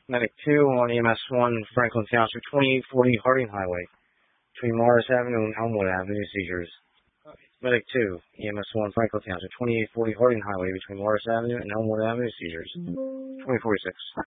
Medic 2 on EMS 1, Franklin Township, 2840 Harding Highway, between Morris Avenue and Elmwood Avenue, seizures. Medic 2, EMS 1, Franklin Township, 2840 Harding Highway, between Morris Avenue and Elmwood Avenue, seizures. 2046.